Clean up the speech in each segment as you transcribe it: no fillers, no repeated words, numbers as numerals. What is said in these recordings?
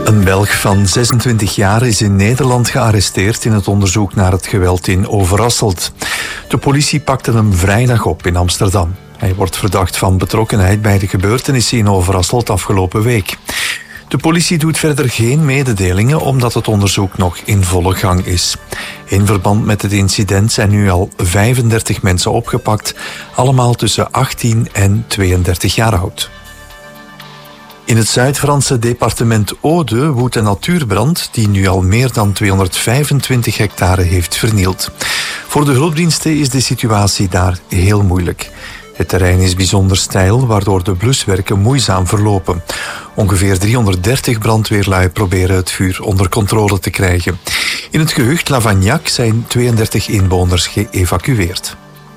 Een Belg van 26 jaar is in Nederland gearresteerd in het onderzoek naar het geweld in Overasselt. De politie pakte hem vrijdag op in Amsterdam. Hij wordt verdacht van betrokkenheid bij de gebeurtenissen in Overasselt afgelopen week. De politie doet verder geen mededelingen omdat het onderzoek nog in volle gang is. In verband met het incident zijn nu al 35 mensen opgepakt, allemaal tussen 18 en 32 jaar oud. In het Zuid-Franse departement Aude woedt een natuurbrand die nu al meer dan 225 hectare heeft vernield. Voor de hulpdiensten is de situatie daar heel moeilijk. Het terrein is bijzonder steil, waardoor de bluswerken moeizaam verlopen. Ongeveer 330 brandweerlui proberen het vuur onder controle te krijgen. In het gehucht Lavagnac zijn 32 inwoners geëvacueerd.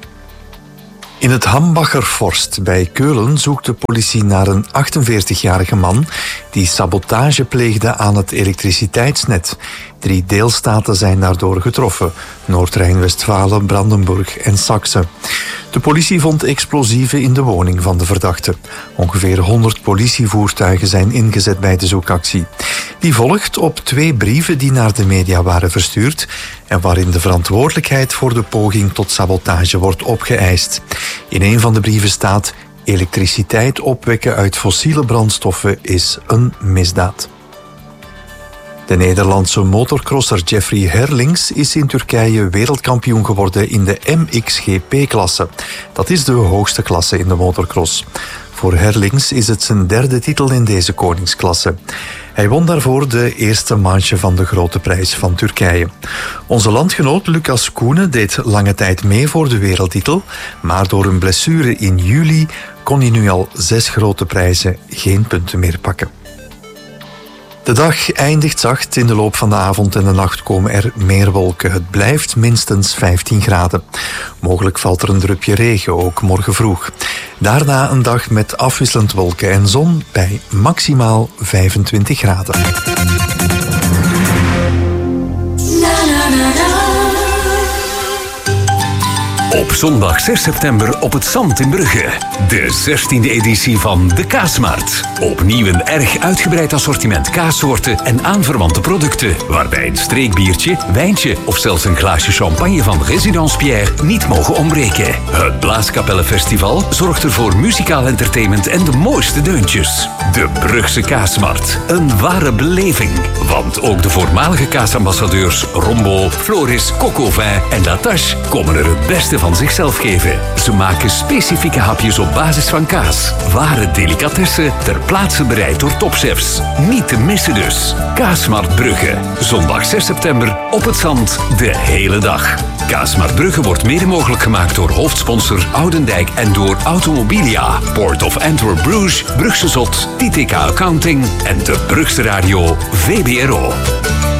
In het Hambacher Forst bij Keulen zoekt de politie naar een 48-jarige man die sabotage pleegde aan het elektriciteitsnet. 3 deelstaten zijn daardoor getroffen: Noord-Rijn-Westfalen, Brandenburg en Saxe. De politie vond explosieven in de woning van de verdachte. Ongeveer 100 politievoertuigen zijn ingezet bij de zoekactie. Die volgt op 2 brieven die naar de media waren verstuurd en waarin de verantwoordelijkheid voor de poging tot sabotage wordt opgeëist. In een van de brieven staat: elektriciteit opwekken uit fossiele brandstoffen is een misdaad. De Nederlandse motorcrosser Jeffrey Herlings is in Turkije wereldkampioen geworden in de MXGP-klasse. Dat is de hoogste klasse in de motorcross. Voor Herlings is het zijn 3e titel in deze koningsklasse. Hij won daarvoor de eerste manche van de Grote Prijs van Turkije. Onze landgenoot Lucas Koenen deed lange tijd mee voor de wereldtitel, maar door een blessure in juli kon hij nu al 6 grote prijzen geen punten meer pakken. De dag eindigt zacht. In de loop van de avond en de nacht komen er meer wolken. Het blijft minstens 15 graden. Mogelijk valt er een drupje regen, ook morgen vroeg. Daarna een dag met afwisselend wolken en zon bij maximaal 25 graden. Op zondag 6 september op het Zand in Brugge. De 16e editie van de Kaasmarkt. Opnieuw een erg uitgebreid assortiment kaassoorten en aanverwante producten. Waarbij een streekbiertje, wijntje of zelfs een glaasje champagne van Résidence Pierre niet mogen ontbreken. Het Blaaskapellenfestival zorgt er voor muzikaal entertainment en de mooiste deuntjes. De Brugse Kaasmarkt. Een ware beleving. Want ook de voormalige kaasambassadeurs Rombo, Floris, Cocovin en Latache komen er het beste van zichzelf geven. Ze maken specifieke hapjes op basis van kaas. Ware delicatessen ter plaatse bereid door topchefs. Niet te missen dus. Kaasmarkt Brugge. Zondag 6 september op het Zand de hele dag. Kaasmarkt Brugge wordt mede mogelijk gemaakt door hoofdsponsor Oudendijk en door Automobilia, Port of Antwerp Bruges, Brugse Zot, TTK Accounting en de Brugse Radio VBRO.